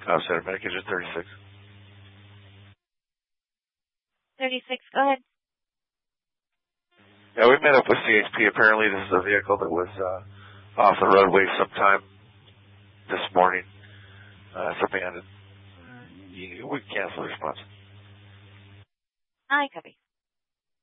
Center Medication 36. 36, go ahead. Yeah, we met up with CHP. Apparently this is a vehicle that was off the roadway sometime this morning. It's abandoned. We cancel the response. I copy.